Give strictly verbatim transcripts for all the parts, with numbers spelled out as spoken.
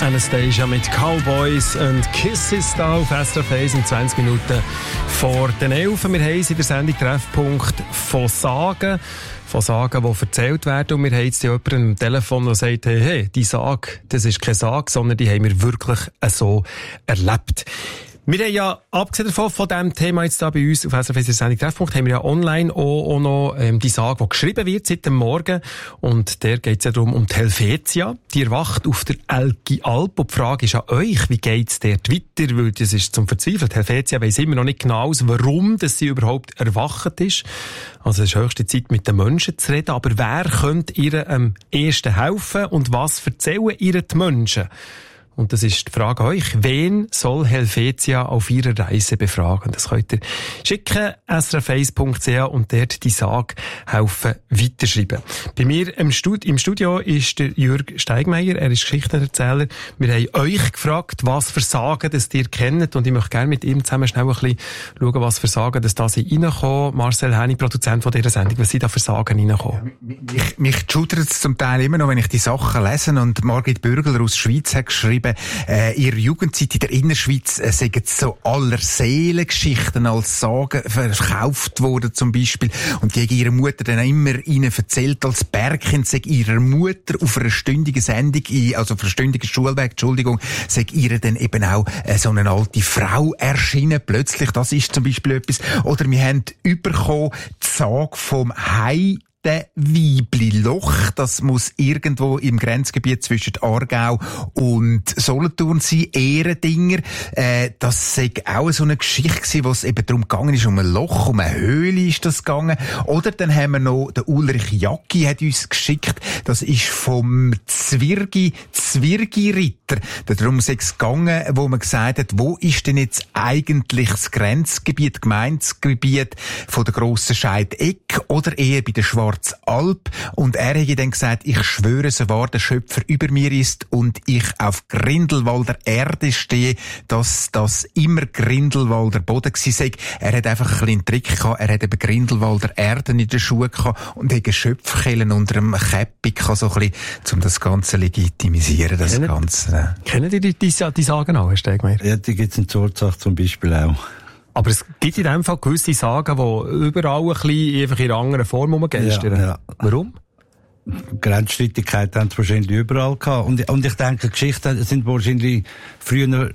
Anastasia mit Cowboys und Kisses da auf S R F eins in zwanzig Minuten vor den elf. Wir haben in der Sendung Treffpunkt von Sagen. Von Sagen, die erzählt werden. Und wir haben jetzt jemanden am Telefon, der sagt, hey, hey, die Sage, das ist keine Sage, sondern die haben wir wirklich so erlebt. Wir haben ja, abgesehen davon, von diesem Thema jetzt da bei uns auf S R F eins in der Sendung Treffpunkt, haben wir ja online auch, auch noch ähm, die Sage, die geschrieben wird seit dem Morgen. Und der geht es ja darum, um die Helvetia. Die erwacht auf der Elki Alp. Und die Frage ist an euch, wie geht es dort weiter? Weil das ist zum Verzweifeln. Die Helvetia weiss immer noch nicht genau, warum dass sie überhaupt erwacht ist. Also es ist höchste Zeit, mit den Menschen zu reden. Aber wer könnte ihr am ehesten helfen? Und was erzählen ihr die Menschen? Und das ist die Frage an euch. Wen soll Helvetia auf ihrer Reise befragen? Das könnt ihr schicken, s r f eins punkt c h und dort die Sage helfen weiterschreiben. Bei mir im Studio, im Studio ist der Jürg Steigmeier. Er ist Geschichtenerzähler. Wir haben euch gefragt, was für Sagen das ihr kennt. Und ich möchte gerne mit ihm zusammen schnell ein bisschen schauen, was für Sagen das da sind reinkommen. Marcel Hennig, Produzent von dieser Sendung. Was sind da für Sagen reinkommen? Ja, mich, mich schudert es zum Teil immer noch, wenn ich die Sachen lese. Und Margit Bürgler aus Schweiz hat geschrieben, Äh, ihre Jugendzeit in der Innerschweiz äh, sind so aller Seelengeschichten als Sagen verkauft worden zum Beispiel und die ihre Mutter dann immer ihnen erzählt als Bergkind, sei ihrer Mutter auf einer stündigen Sendung, also auf einer stündigen Schulweg, Entschuldigung, sei ihr dann eben auch äh, so eine alte Frau erschienen plötzlich, das ist zum Beispiel etwas. Oder wir haben überkommen die Sage vom Hai der Weibli-Loch, das muss irgendwo im Grenzgebiet zwischen Aargau und Solothurn sein, Ehrendinger. Äh, das sei auch so eine Geschichte gewesen, wo es eben darum gegangen ist, um ein Loch, um eine Höhle ist das gegangen. Oder dann haben wir noch, der Ulrich Jacki hat uns geschickt, das ist vom Zwirgi, Zwirgi-Ritter. Darum sei es gegangen, wo man gesagt hat, wo ist denn jetzt eigentlich das Grenzgebiet, Gemeindegebiet von der grossen Scheideck oder eher bei der Schwarzen Alp, und er hat dann gesagt, ich schwöre, so wahr der Schöpfer über mir ist und ich auf Grindelwalder Erde stehe, dass das immer Grindelwalder Boden gewesen sei. Er hat einfach ein bisschen Trick gehabt, er hat eben Grindelwalder Erden in den Schuhen gehabt und hat Schöpfkellen unter einem Käppi gehabt, so ein bisschen, um das Ganze legitimisieren, das Kennen, Ganze. Kennen die die, die, die Sagen auch, Herr Steigmeier? Ja, die gibt es in Zurzach zum Beispiel auch. Aber es gibt in dem Fall gewisse Sagen, die überall ein bisschen einfach in einer anderen Form rumgeistern. Ja, ja. Warum? Grenzstreitigkeiten haben es wahrscheinlich überall gehabt. Und, und ich denke, Geschichten sind wahrscheinlich früher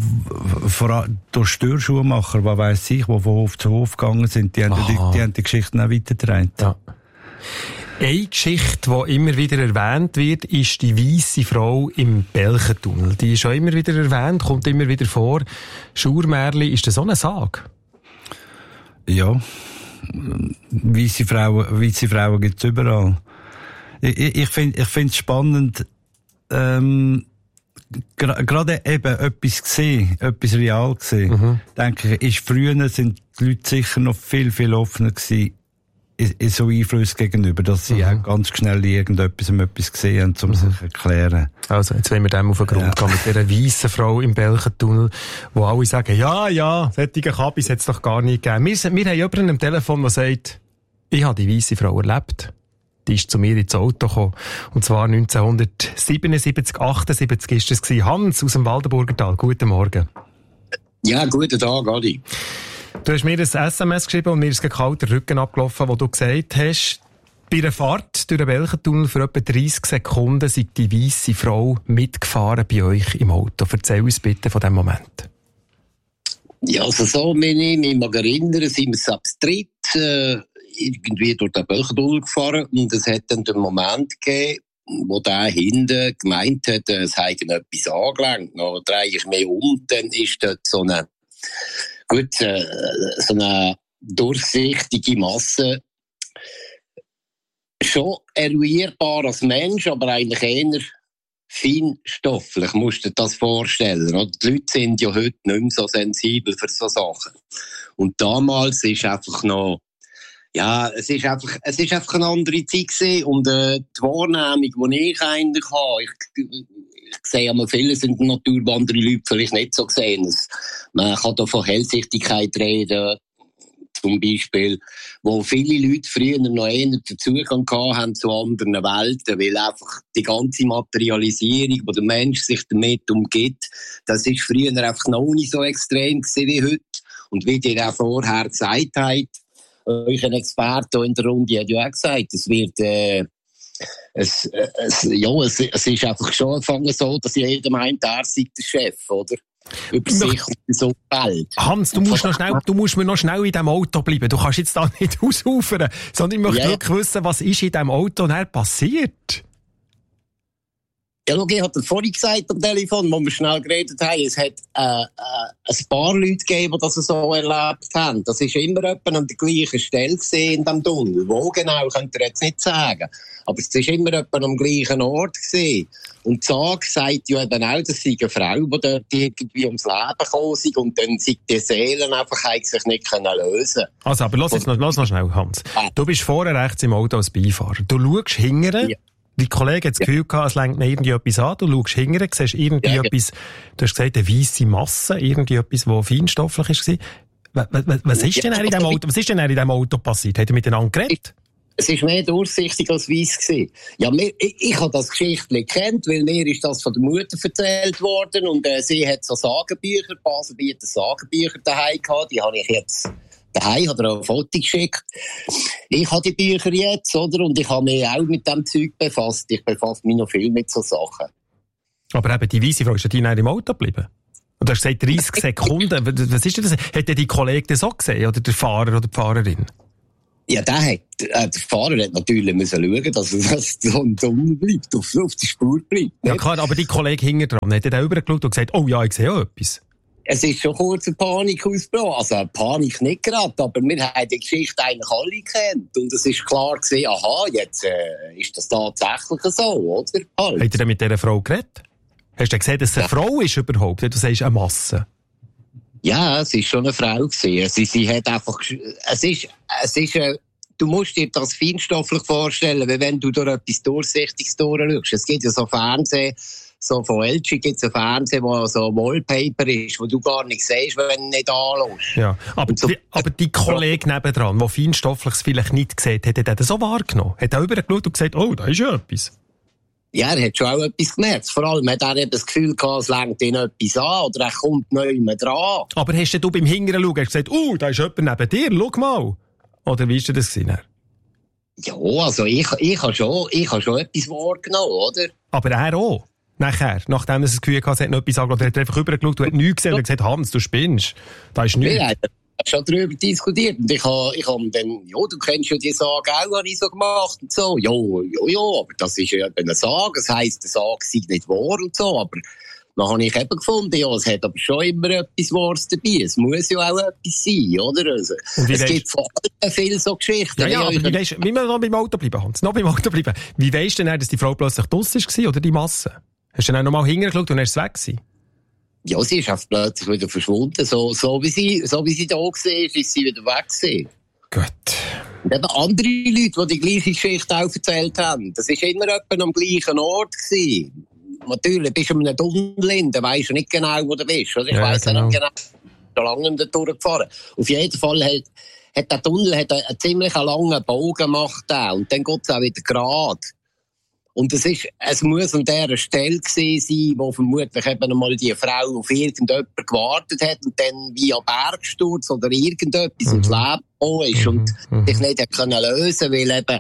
vor durch Störschuhmacher, was weiss ich, die von Hof zu Hof gegangen sind, die haben die, die haben die Geschichten auch weitergetragen. Ja. Eine Geschichte, die immer wieder erwähnt wird, ist die weisse Frau im Belchentunnel. Die ist auch immer wieder erwähnt, kommt immer wieder vor. Schurmärli, ist das so eine Sage? Ja. Weisse Frauen, weisse Frauen gibt's überall. Ich, ich finde, ich finde es spannend, ähm, gerade eben etwas gesehen, etwas real gesehen. Mhm. Denke ich, ist früher sind die Leute sicher noch viel, viel offener gewesen, so Einfluss gegenüber, dass sie mhm. auch ganz schnell irgendetwas um etwas gesehen haben, um mhm. sich zu erklären. Also, jetzt wollen wir dem auf den Grund ja. gehen, mit dieser weissen Frau im Belchentunnel, wo alle sagen, ja, ja, solche Kabis hat es doch gar nicht gegeben. Wir, wir haben jemanden am Telefon, der sagt, ich habe die weisse Frau erlebt. Die ist zu mir ins Auto gekommen. Und zwar neunzehnhundertsiebenundsiebzig, achtundsiebzig ist es gewesen. Hans aus dem Waldenburgertal. Guten Morgen. Ja, guten Tag, Adi. Du hast mir ein S M S geschrieben und mir ist kalt der Rücken abgelaufen, wo du gesagt hast, bei einer Fahrt durch den Belchentunnel für etwa dreissig Sekunden sei die weisse Frau mitgefahren bei euch im Auto. Erzähl uns bitte von diesem Moment. Ja, also so, wenn ich mich mag erinnern, sind wir ab dritt äh, irgendwie durch den Belchentunnel gefahren und es hat dann den Moment gegeben, wo der hinten gemeint hat, es habe etwas angelenkt. Dann drehe ich mich um, dann ist dort so eine Gut, äh, so eine durchsichtige Masse, schon eruierbar als Mensch, aber eigentlich eher feinstofflich, musst du dir das vorstellen. Oder? Die Leute sind ja heute nicht mehr so sensibel für so Sachen. Und damals ist einfach noch, ja, es ist einfach, es ist einfach eine andere Zeit gewesen. Und äh, die Wahrnehmung, die ich eigentlich habe, ich, ich sehe einmal vieles in der Natur, wo andere Leute vielleicht nicht so sehen. Man kann da von Hellsichtigkeit reden, zum Beispiel, wo viele Leute früher noch eher den Zugang haben zu anderen Welten, weil einfach die ganze Materialisierung, wo der Mensch sich damit umgibt, das ist früher einfach noch nicht so extrem gewesen wie heute. Und wie ihr auch vorher gesagt habt, euch ein Experte in der Runde hat ja auch gesagt, es wird, äh, es, es, ja, es, es ist einfach schon angefangen so, dass jeder meint, er sei der Chef, oder? Über sich und so Welt. Hans, du musst, noch schnell, du musst mir noch schnell in diesem Auto bleiben. Du kannst jetzt da nicht ausufern, sondern ich möchte yeah. wirklich wissen, was ist in diesem Auto nachher passiert? Ja, schau, ich hatte vorhin gesagt am Telefon, wo wir schnell geredet haben, es hat äh, äh, ein paar Leute gegeben, die das so erlebt haben. Das war immer etwa an der gleichen Stelle in diesem Tunnel. Wo genau, könnt ihr jetzt nicht sagen. Aber es war immer etwa am gleichen Ort gewesen. Und die Sage sagt ja eben auch, das sei eine Frau, die dort irgendwie ums Leben gekommen ist und dann sind die Seelen einfach sich nicht können lösen. Also, aber lass jetzt noch, lass noch schnell, Hans. Ja. Du bist vorher rechts im Auto als Beifahrer. Du schaust hinterher. Ja. Dein Kollege hat das Gefühl gehabt, es lenkt irgendwie etwas an. Du schaust hinterher, siehst irgendwie ja, etwas, du hast gesagt, eine weisse Masse, irgendwie etwas, das feinstofflich war. Was, was, was ist denn in diesem Auto, was ist denn in diesem Auto passiert? Hat er miteinander geredet? Es war mehr durchsichtig als weiss. Ja, mir, ich, ich habe das Geschichtchen gekannt, weil mir ist das von der Mutter erzählt worden und äh, sie hat so Sagenbücher, Basel bietet Sagenbücher daheim gehabt, die habe ich jetzt daheim, hat er auch ein Foto geschickt. Ich habe die Bücher jetzt, oder? Und ich habe mich auch mit dem Zeug befasst. Ich befasse mich noch viel mit so Sachen. Aber eben die weisse Frau, ist die im Auto geblieben? Und du hast gesagt, dreissig Sekunden. Was ist denn das? Hat der die Kollege das auch gesehen? Oder der Fahrer oder die Fahrerin? Ja, der, hat, äh, der Fahrer hat natürlich müssen schauen, dass er das so dumm bleibt, auf, auf der Spur bleibt. Ja klar, aber die Kollege hinten dran, hat er da rübergeschaut und gesagt, oh ja, ich sehe auch etwas. Es ist schon kurz eine Panik ausgebrochen. Also, Panik nicht gerade, aber wir haben die Geschichte eigentlich alle gekannt. Und es ist klar gewesen, aha, jetzt äh, ist das tatsächlich so, oder? Halt. Hat er denn mit dieser Frau geredet? Hast du gesehen, dass es eine ja. Frau ist überhaupt? Du sagst, eine Masse. Ja, es ist schon eine Frau gewesen. Sie, sie hat einfach, es ist, es ist, äh, du musst dir das feinstofflich vorstellen, wie wenn du durch etwas Durchsichtiges durchschaust. Es gibt ja so Fernsehen, so von L G gibt es ein Fernsehen, wo so ein Wallpaper ist, wo du gar nicht siehst, wenn du nicht anschaust. Ja, aber, so, die, aber die Kollege nebendran, der Feinstoffliches vielleicht nicht gesehen hat, hat er das so wahrgenommen? Hat er rübergeschaut und gesagt, oh, da ist ja etwas? Ja, er hat schon auch etwas gemerkt. Vor allem hat er eben das Gefühl gehabt, es lenkt ihn etwas an oder er kommt nicht mehr dran. Aber hast du beim Hingern schauen gesagt, oh, da ist jemand neben dir, schau mal. Oder wie war das gewesen? Ja, also ich, ich habe schon, ich habe schon etwas wahrgenommen, oder? Aber er auch? Nachher, nachdem er das Gefühl hatte, er hat noch etwas angeschaut, hat er einfach rübergeschaut und hat nichts gesehen und gesagt, Hans, du spinnst. Da ist nichts. Wir haben schon darüber diskutiert. Und ich habe, ich habe dann, ja, du kennst ja die Sage auch, habe ich so gemacht und so. Ja, ja, ja, aber das ist ja eben eine Sage. Das heisst, die Sage sei nicht wahr und so. Aber dann habe ich eben gefunden, ja, es hat aber schon immer etwas Wahres dabei. Es muss ja auch etwas sein, oder? Also, es weißt, gibt vor allem viele so Geschichten. Ja, ja, aber wie weisst, wie wir noch beim Auto bleiben, Hans, noch beim Auto bleiben. Wie weisst du denn, dass die Frau plötzlich draussen war, oder die Masse? Hast du dann noch mal hingeschaut und dann ist es weg gewesen? Ja, sie ist einfach plötzlich wieder verschwunden. So, so, wie sie, so wie sie da war, ist sie wieder weg gewesen. Gut. Und eben andere Leute, die die gleiche Geschichte auch erzählt haben. Das war immer etwa am gleichen Ort gewesen. Natürlich, bist du in einem Tunnel, dann weisst du nicht genau, wo du bist. Oder? Ich ja, weiss genau. nicht genau, so lange da durchgefahren. Auf jeden Fall hat, hat der Tunnel hat einen, einen ziemlich langen Bogen gemacht. Auch. Und dann geht es auch wieder gerade. Und es ist, es muss an dieser Stelle gewesen sein, wo vermutlich eben einmal die Frau auf irgendjemanden gewartet hat und dann via Bergsturz oder irgendetwas mhm. ins Leben gekommen ist und mhm. sich nicht hat können lösen, weil eben,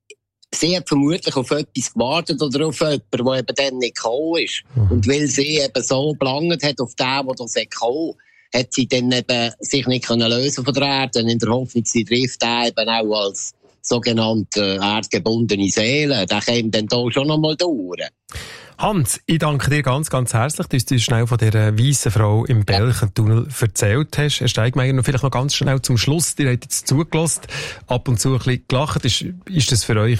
sie hat vermutlich auf etwas gewartet oder auf jemanden, der eben dann nicht gekommen ist. Mhm. Und weil sie eben so belangt hat auf den, der das gekommen ist, hat sie dann eben sich nicht können lösen von der Erde, in der Hoffnung, sie trifft den eben auch als sogenannte erdgebundene Seele. Der kommt dann hier schon noch mal durch. Hans, ich danke dir ganz, ganz herzlich, dass du schnell von dieser weißen Frau im Belchentunnel erzählt hast. Herr Steigmeier, vielleicht noch ganz schnell zum Schluss. Ihr habt jetzt zugelassen, ab und zu ein bisschen gelacht. Ist, ist das für euch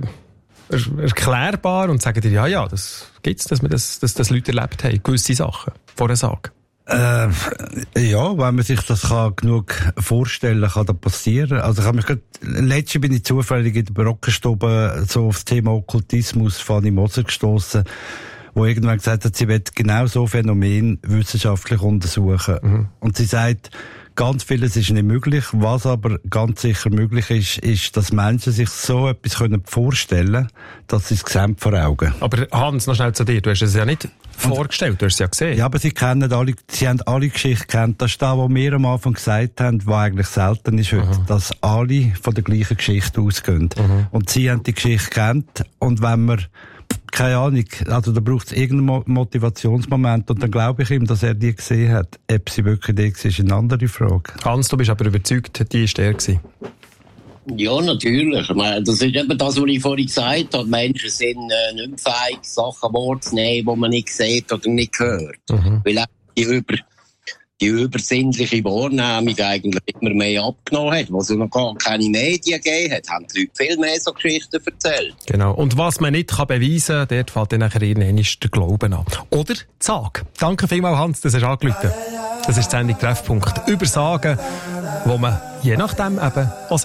äh, erklärbar? Und sagt ihr, ja, ja, das gibt's, dass wir das, dass das Leute erlebt haben, gewisse Sachen vor der Sage? Äh, ja, wenn man sich das kann genug vorstellen kann, das passieren. Also ich habe mich gerade, letztens bin ich zufällig in der Brockenstube so auf das Thema Okkultismus von Fanny Moser gestossen, wo irgendwann gesagt hat, sie wird genau so Phänomen wissenschaftlich untersuchen. Mhm. Und sie sagt, ganz vieles ist nicht möglich. Was aber ganz sicher möglich ist, ist, dass Menschen sich so etwas vorstellen können, dass sie es sehen vor Augen. Aber Hans, noch schnell zu dir. Du hast es ja nicht vorgestellt, du hast es ja gesehen. Ja, aber sie kennen alle, sie haben alle Geschichte kennt. Das ist das, was wir am Anfang gesagt haben, was eigentlich selten ist heute, mhm. dass alle von der gleichen Geschichte ausgehen. Mhm. Und sie haben die Geschichte kennt. Und wenn man keine Ahnung, also da braucht es irgendeinen Motivationsmoment und dann glaube ich ihm, dass er die gesehen hat. Ob sie wirklich die war, ist eine andere Frage. Hans, du bist aber überzeugt, die war der gewesen. Ja, natürlich. Ich meine, das ist eben das, was ich vorhin gesagt habe. Menschen sind äh, nicht mehr fähig, Sachen wahrzunehmen, die man nicht sieht oder nicht hört. Mhm. Weil auch die, über, die übersinnliche Wahrnehmung eigentlich immer mehr abgenommen hat. Was es noch gar keine Medien gegeben hat, haben die Leute viel mehr so Geschichten erzählt. Genau. Und was man nicht kann beweisen kann, dort fällt dann nachher irgendwann der Glauben an. Oder die Sage. Danke vielmals, Hans, das hast du angerufen. Das ist die Sendung Treffpunkt. Über Sagen, wo man je nachdem eben auch